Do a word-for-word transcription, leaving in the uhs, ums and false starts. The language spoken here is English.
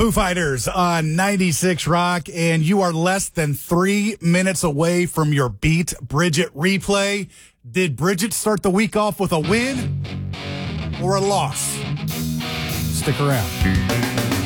Foo Fighters on ninety-six Rock, and you are less than three minutes away from your Beat Bridget replay. Did Bridget start the week off with a win or a loss? Stick around.